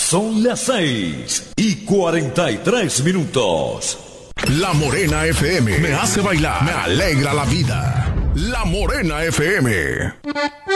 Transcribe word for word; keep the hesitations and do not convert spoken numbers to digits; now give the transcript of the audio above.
Son las seis y cuarenta y tres minutos. La Morena F M me hace bailar, me alegra la vida. La Morena F M.